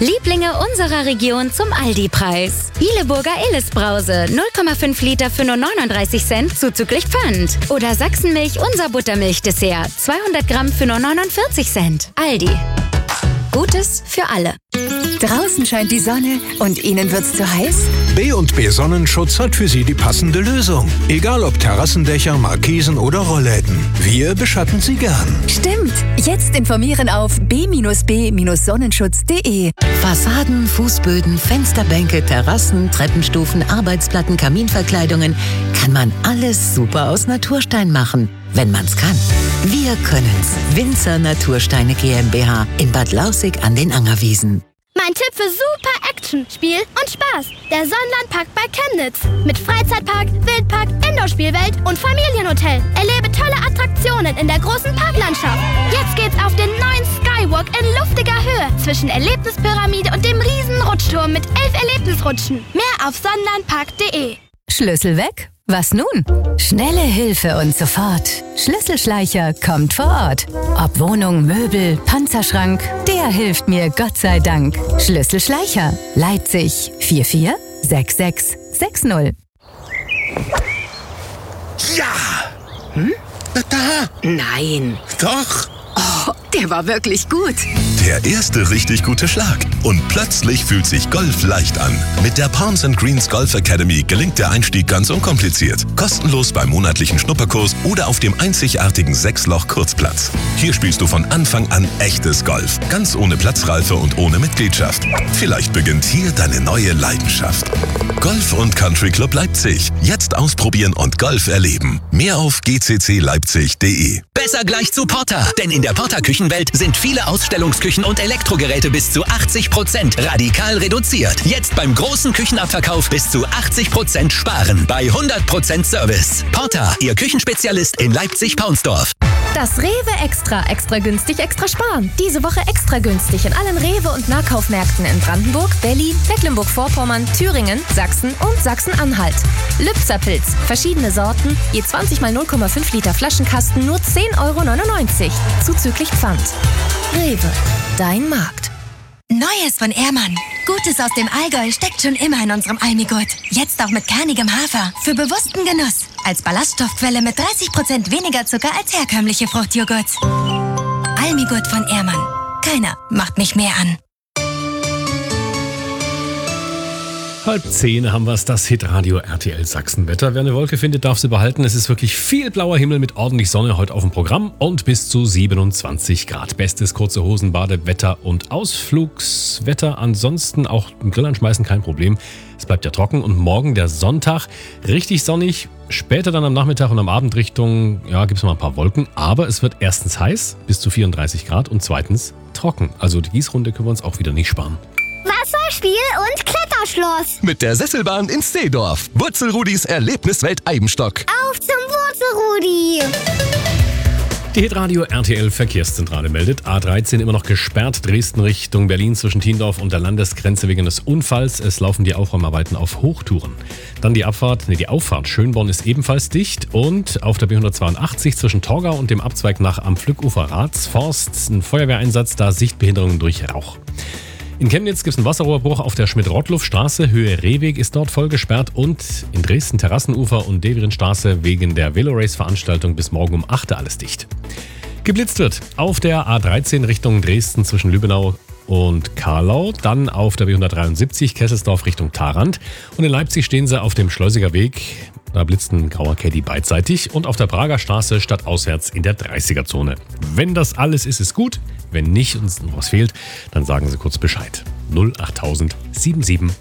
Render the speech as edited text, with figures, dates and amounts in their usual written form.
Lieblinge unserer Region zum Aldi-Preis. Hileburger Illes-Brause, 0,5 Liter für nur 39 Cent zuzüglich Pfand. Oder Sachsenmilch, unser Buttermilch-Dessert, 200 Gramm für nur 49 Cent. Aldi. Gutes für alle. Draußen scheint die Sonne und Ihnen wird's zu heiß? B&B Sonnenschutz hat für Sie die passende Lösung. Egal ob Terrassendächer, Markisen oder Rollläden. Wir beschatten Sie gern. Stimmt. Jetzt informieren auf b-b-sonnenschutz.de. Fassaden, Fußböden, Fensterbänke, Terrassen, Treppenstufen, Arbeitsplatten, Kaminverkleidungen. Kann man alles super aus Naturstein machen. Wenn man's kann. Wir können's. Winzer Natursteine GmbH in Bad Lausick an den Angerwiesen. Mein Tipp für super Action, Spiel und Spaß. Der Sonnenlandpark bei Chemnitz. Mit Freizeitpark, Wildpark, Indoor-Spielwelt und Familienhotel. Erlebe tolle Attraktionen in der großen Parklandschaft. Jetzt geht's auf den neuen Skywalk in luftiger Höhe zwischen Erlebnispyramide und dem riesen Rutschturm mit 11 Erlebnisrutschen. Mehr auf sonnenlandpark.de. Schlüssel weg? Was nun? Schnelle Hilfe und sofort. Schlüsselschleicher kommt vor Ort. Ob Wohnung, Möbel, Panzerschrank, der hilft mir Gott sei Dank. Schlüsselschleicher, Leipzig 446660. Ja! Da! Nein. Doch! Oh, der war wirklich gut. Der erste richtig gute Schlag. Und plötzlich fühlt sich Golf leicht an. Mit der Palms Greens Golf Academy gelingt der Einstieg ganz unkompliziert. Kostenlos beim monatlichen Schnupperkurs oder auf dem einzigartigen 6-Loch-Kurzplatz. Hier spielst du von Anfang an echtes Golf. Ganz ohne Platzreife und ohne Mitgliedschaft. Vielleicht beginnt hier deine neue Leidenschaft. Golf und Country Club Leipzig. Jetzt ausprobieren und Golf erleben. Mehr auf gccleipzig.de. Besser gleich zu Porter, denn in der Porter-Küchenwelt sind viele Ausstellungsküchen und Elektrogeräte bis zu 80% radikal reduziert. Jetzt beim großen Küchenabverkauf bis zu 80% sparen bei 100% Service. Porter, Ihr Küchenspezialist in Leipzig-Paunsdorf. Das Rewe Extra günstig, extra sparen. Diese Woche extra günstig in allen Rewe- und Nahkaufmärkten in Brandenburg, Berlin, Mecklenburg-Vorpommern, Thüringen, Sachsen und Sachsen-Anhalt. Lübzerpilz, verschiedene Sorten, je 20 mal 0,5 Liter Flaschenkasten, nur 10,99 €. Zuzüglich Pfand. Rewe, dein Markt. Neues von Ehrmann. Gutes aus dem Allgäu steckt schon immer in unserem Almigurt. Jetzt auch mit kernigem Hafer. Für bewussten Genuss. Als Ballaststoffquelle mit 30% weniger Zucker als herkömmliche Fruchtjoghurts. Almigurt von Ehrmann. Keiner macht mich mehr an. 9:30 haben wir es, das Hitradio RTL Sachsenwetter. Wer eine Wolke findet, darf sie behalten. Es ist wirklich viel blauer Himmel mit ordentlich Sonne heute auf dem Programm und bis zu 27 Grad. Bestes kurze Hosen, Badewetter und Ausflugswetter. Ansonsten auch im Grill anschmeißen kein Problem. Es bleibt ja trocken und morgen der Sonntag richtig sonnig. Später dann am Nachmittag und am Abend Richtung, gibt es mal ein paar Wolken. Aber es wird erstens heiß, bis zu 34 Grad und zweitens trocken. Also die Gießrunde können wir uns auch wieder nicht sparen. Wasserspiel und Kletterschloss. Mit der Sesselbahn in Seedorf. Wurzelrudis Erlebniswelt Eibenstock. Auf zum Wurzelrudi. Die Hitradio RTL Verkehrszentrale meldet, A13 immer noch gesperrt, Dresden Richtung Berlin zwischen Thiendorf und der Landesgrenze wegen des Unfalls. Es laufen die Aufräumarbeiten auf Hochtouren. Dann die Auffahrt Schönborn ist ebenfalls dicht und auf der B182 zwischen Torgau und dem Abzweig nach am Pflückufer Ratsforst ein Feuerwehreinsatz, da Sichtbehinderung durch Rauch. In Chemnitz gibt es einen Wasserrohrbruch auf der Schmidt-Rottluff-Straße, Höhe Rehweg ist dort voll gesperrt und in Dresden Terrassenufer und Deverinstraße wegen der Velorace-Veranstaltung bis morgen um 8 Uhr alles dicht. Geblitzt wird auf der A13 Richtung Dresden zwischen Lübbenau und Karlau, dann auf der B173 Kesselsdorf Richtung Tharandt und in Leipzig stehen sie auf dem Schleusiger Weg. Da blitzt ein grauer Caddy beidseitig und auf der Prager Straße stadtauswärts in der 30er-Zone. Wenn das alles ist gut. Wenn nicht und noch was fehlt, dann sagen Sie kurz Bescheid. 08000 77